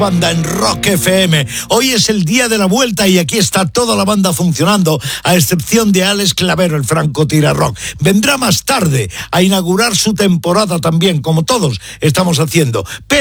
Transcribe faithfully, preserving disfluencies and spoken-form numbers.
Banda en Rock F M. Hoy es el día de la vuelta y aquí está toda la banda funcionando, a excepción de Alex Clavero, el francotirador rock. Vendrá más tarde a inaugurar su temporada también, como todos estamos haciendo. Pero